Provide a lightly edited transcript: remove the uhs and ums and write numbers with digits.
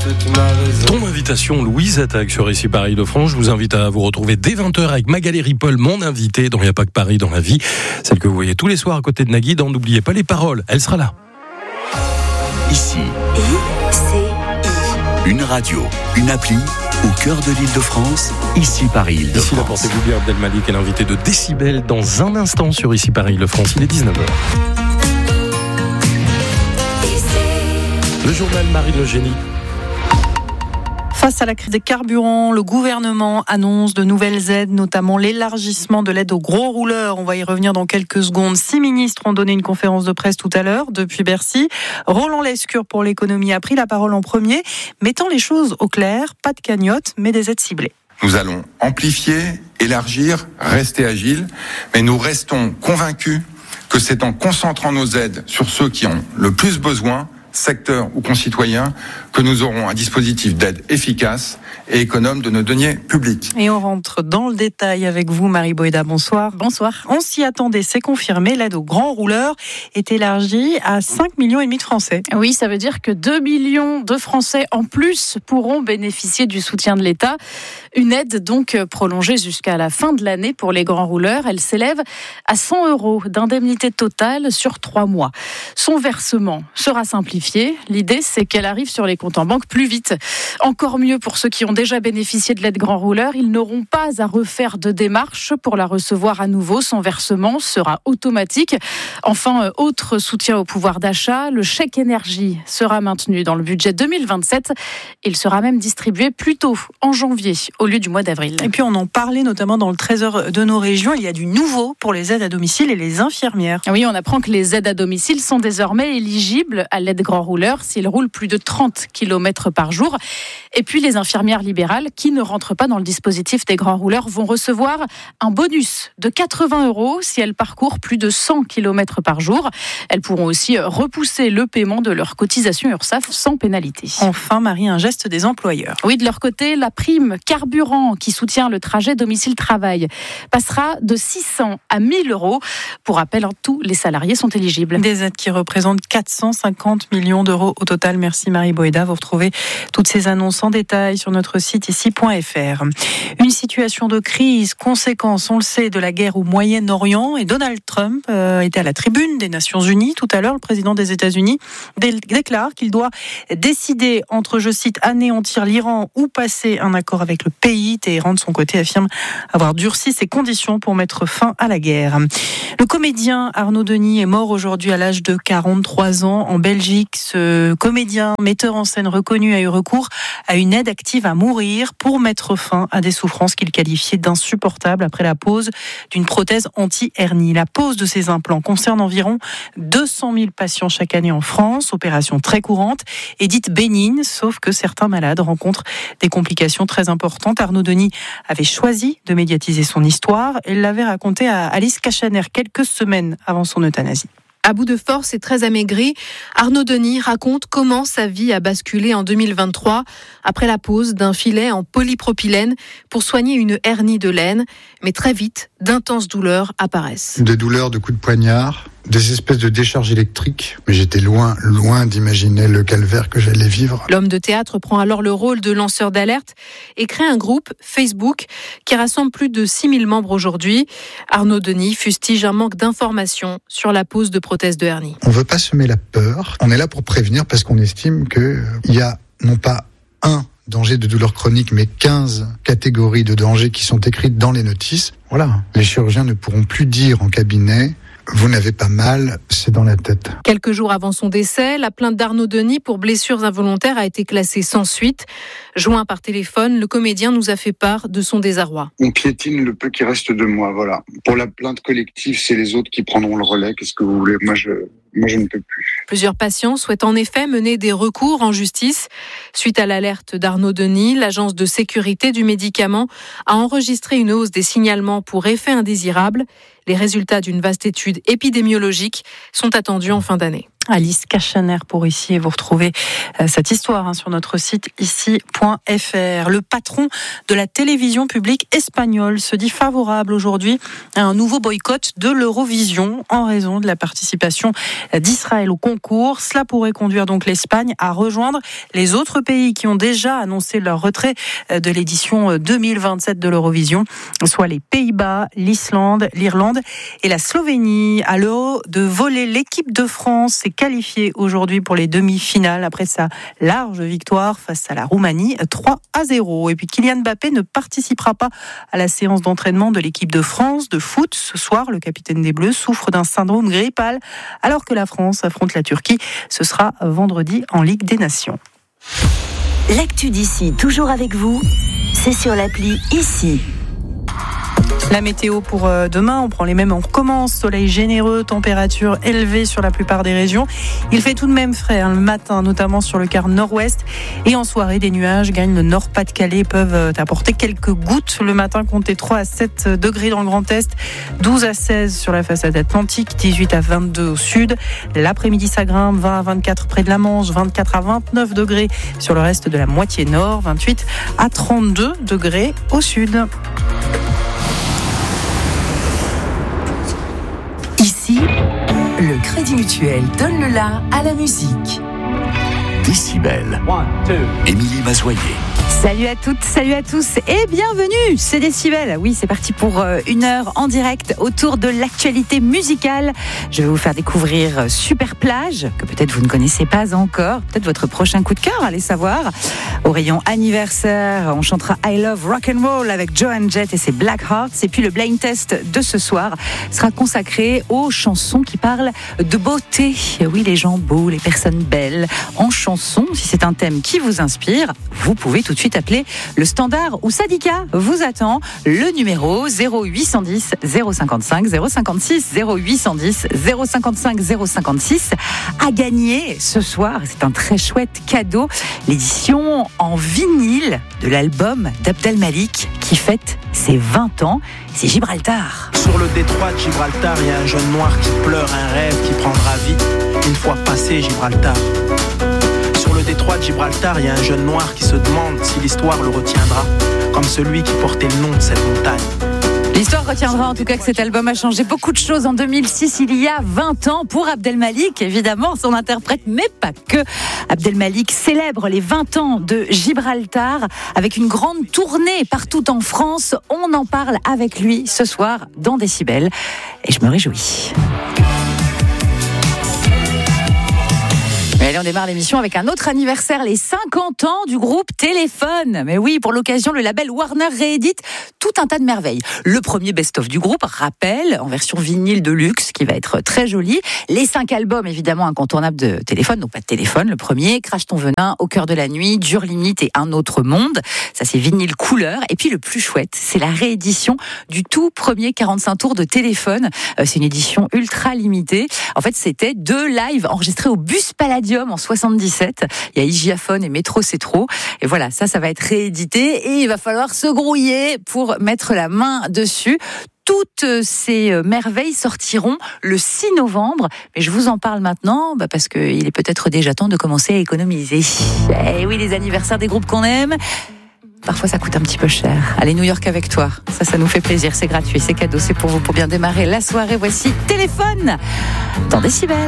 Ton invitation, Louise Attaque sur Ici Paris de France. Je vous invite à vous retrouver dès 20h avec Magali Ripoll, mon invitée dans Il n'y a pas que Paris dans la vie. Celle que vous voyez tous les soirs à côté de Nagui dans N'oubliez pas les paroles. Elle sera là. Ici, une radio, une appli au cœur de l'Île-de-France. Ici Paris Île-de-France. Ici, portez-vous bien, Abdelmalik est l'invité de Décibel dans un instant sur Ici Paris Île-de-France. Il est 19h. Le journal Marie Le Génie. Face à la crise des carburants, le gouvernement annonce de nouvelles aides, notamment l'élargissement de l'aide aux gros rouleurs. On va y revenir dans quelques secondes. 6 ministres ont donné une conférence de presse tout à l'heure depuis Bercy. Roland Lescure pour l'économie a pris la parole en premier, mettant les choses au clair. Pas de cagnotte, mais des aides ciblées. Nous allons amplifier, élargir, rester agiles, mais nous restons convaincus que c'est en concentrant nos aides sur ceux qui ont le plus besoin, secteurs ou concitoyens, que nous aurons un dispositif d'aide efficace et économe de nos deniers publics. Et on rentre dans le détail avec vous, Marie Boëda. Bonsoir. Bonsoir. On s'y attendait, c'est confirmé. L'aide aux grands rouleurs est élargie à 5,5 millions de Français. Oui, ça veut dire que 2 millions de Français en plus pourront bénéficier du soutien de l'État. Une aide donc prolongée jusqu'à la fin de l'année pour les grands rouleurs. Elle s'élève à 100 € d'indemnité totale sur 3 mois. Son versement sera simplifié. L'idée, c'est qu'elle arrive sur les comptes en banque plus vite. Encore mieux pour ceux qui ont déjà bénéficié de l'aide grand rouleur. Ils n'auront pas à refaire de démarche pour la recevoir à nouveau. Son versement sera automatique. Enfin, autre soutien au pouvoir d'achat, le chèque énergie sera maintenu dans le budget 2027. Il sera même distribué plus tôt, en janvier, au lieu du mois d'avril. Et puis on en parlait notamment dans le Trésor de nos régions. Il y a du nouveau pour les aides à domicile et les infirmières. Oui, on apprend que les aides à domicile sont désormais éligibles à l'aide grand rouleur s'ils roulent plus de 30 km par jour. Et puis les infirmières libérales qui ne rentrent pas dans le dispositif des grands rouleurs vont recevoir un bonus de 80 € si elles parcourent plus de 100 km par jour. Elles pourront aussi repousser le paiement de leur cotisation URSSAF sans pénalité. Enfin, Marie, un geste des employeurs. Oui, de leur côté, la prime carburant qui soutient le trajet domicile-travail passera de 600 à 1 000 €. Pour rappel, tous les salariés sont éligibles. Des aides qui représentent 450 millions d'euros au total. Merci Marie Boëda. Vous retrouvez toutes ces annonces en détail sur notre site ici.fr. Une situation de crise, conséquence, on le sait, de la guerre au Moyen-Orient. Et Donald Trump était à la tribune des Nations Unies tout à l'heure. Le président des États-Unis déclare qu'il doit décider entre, je cite, anéantir l'Iran ou passer un accord avec le pays. Téhéran, de son côté, affirme avoir durci ses conditions pour mettre fin à la guerre. Le comédien Arnaud Denis est mort aujourd'hui à l'âge de 43 ans en Belgique. Ce comédien, metteur en scène reconnu, a eu recours à une aide active à mourir pour mettre fin à des souffrances qu'il qualifiait d'insupportables après la pose d'une prothèse anti-hernie. La pose de ces implants concerne environ 200 000 patients chaque année en France, opération très courante et dite bénigne, sauf que certains malades rencontrent des complications très importantes. Arnaud Denis avait choisi de médiatiser son histoire et l'avait raconté à Alice Cachaner quelques semaines avant son euthanasie. À bout de force et très amaigri, Arnaud Denis raconte comment sa vie a basculé en 2023 après la pose d'un filet en polypropylène pour soigner une hernie de l'aine. Mais très vite, d'intenses douleurs apparaissent. Des douleurs de coups de poignard, des espèces de décharges électriques. Mais j'étais loin d'imaginer le calvaire que j'allais vivre. L'homme de théâtre prend alors le rôle de lanceur d'alerte et crée un groupe Facebook qui rassemble plus de 6 000 membres aujourd'hui. Arnaud Denis fustige un manque d'informations sur la pose de prothèse de hernie. On ne veut pas semer la peur. On est là pour prévenir parce qu'on estime qu'il y a non pas un danger de douleur chronique, mais 15 catégories de dangers qui sont écrites dans les notices. Voilà. Les chirurgiens ne pourront plus dire en cabinet « Vous n'avez pas mal, c'est dans la tête ». Quelques jours avant son décès, la plainte d'Arnaud Denis pour blessures involontaires a été classée sans suite. Joint par téléphone, le comédien nous a fait part de son désarroi. On piétine le peu qui reste de moi, voilà. Pour la plainte collective, c'est les autres qui prendront le relais. Qu'est-ce que vous voulez ? Moi, je ne peux plus. Plusieurs patients souhaitent en effet mener des recours en justice. Suite à l'alerte d'Arnaud Denis, l'agence de sécurité du médicament a enregistré une hausse des signalements pour effets indésirables. Les résultats d'une vaste étude épidémiologique sont attendus en fin d'année. Alice Cachaner pour ici, et vous retrouvez cette histoire sur notre site ici.fr. Le patron de la télévision publique espagnole se dit favorable aujourd'hui à un nouveau boycott de l'Eurovision en raison de la participation d'Israël au concours. Cela pourrait conduire donc l'Espagne à rejoindre les autres pays qui ont déjà annoncé leur retrait de l'édition 2027 de l'Eurovision, soit les Pays-Bas, l'Islande, l'Irlande et la Slovénie. À l'Euro de volley, l'équipe de France s'est qualifiée aujourd'hui pour les demi-finales après sa large victoire face à la Roumanie 3-0. Et puis Kylian Mbappé ne participera pas à la séance d'entraînement de l'équipe de France de foot. Ce soir, le capitaine des Bleus souffre d'un syndrome grippal alors que la France affronte la Turquie. Ce sera vendredi en Ligue des Nations. L'actu d'ici, toujours avec vous, c'est sur l'appli Ici. La météo pour demain, on prend les mêmes, on recommence. Soleil généreux, température élevée sur la plupart des régions. Il fait tout de même frais le matin, notamment sur le quart nord-ouest. Et en soirée, des nuages gagnent le Nord-Pas-de-Calais, peuvent apporter quelques gouttes. Le matin, comptez 3 à 7 degrés dans le Grand Est, 12 à 16 sur la façade atlantique, 18 à 22 au sud. L'après-midi, ça grimpe, 20 à 24 près de la Manche, 24 à 29 degrés sur le reste de la moitié nord, 28 à 32 degrés au sud. Ici, le Crédit Mutuel donne le la à la musique. Décibel. Émilie Mazoyer. Salut à toutes, salut à tous et bienvenue, c'est Décibel. Oui, c'est parti pour une heure en direct autour de l'actualité musicale. Je vais vous faire découvrir Super Plage, que peut-être vous ne connaissez pas encore, peut-être votre prochain coup de cœur, allez savoir. Au rayon anniversaire, on chantera I Love Rock'n'Roll avec Joan Jett et ses Black Hearts. Et puis le blind test de ce soir sera consacré aux chansons qui parlent de beauté. Oui, les gens beaux, les personnes belles en chanson. Si c'est un thème qui vous inspire, vous pouvez tout de suite appeler le standard où Sadika vous attend. Le numéro 0810 055 056 0810 055 056 à gagner ce soir. C'est un très chouette cadeau. L'édition en vinyle de l'album d'Abdel Malik qui fête ses 20 ans. C'est Gibraltar. Sur le détroit de Gibraltar, il y a un jeune noir qui pleure un rêve qui prendra vie une fois passé Gibraltar. Sur le détroit de Gibraltar, il y a un jeune noir qui se demande si l'histoire le retiendra, comme celui qui portait le nom de cette montagne. L'histoire retiendra en tout cas que cet album a changé beaucoup de choses en 2006, il y a 20 ans, pour Abdel Malik, évidemment, son interprète, mais pas que. Abdel Malik célèbre les 20 ans de Gibraltar avec une grande tournée partout en France. On en parle avec lui ce soir dans Décibel et je me réjouis. Mais allez, on démarre l'émission avec un autre anniversaire, les 50 ans du groupe Téléphone. Mais oui, pour l'occasion, le label Warner réédite tout un tas de merveilles. Le premier best-of du groupe, Rappel, en version vinyle de luxe, qui va être très joli. Les 5 albums, évidemment, incontournables de Téléphone, donc pas de Téléphone. Le premier, Crache ton venin, Au cœur de la nuit, Dure limite et Un autre monde. Ça, c'est vinyle couleur. Et puis le plus chouette, c'est la réédition du tout premier 45 tours de Téléphone. C'est une édition ultra limitée. En fait, c'était 2 lives enregistrés au Bus Palladium en 77. Il y a Hygiaphone et Métro c'est trop. Et voilà, ça va être réédité et il va falloir se grouiller pour mettre la main dessus. Toutes ces merveilles sortiront le 6 novembre. Mais je vous en parle maintenant parce qu'il est peut-être déjà temps de commencer à économiser. Et oui, les anniversaires des groupes qu'on aime, parfois ça coûte un petit peu cher. Allez, New York avec toi, ça nous fait plaisir, c'est gratuit, c'est cadeau, c'est pour vous pour bien démarrer la soirée. Voici Téléphone dans Décibel.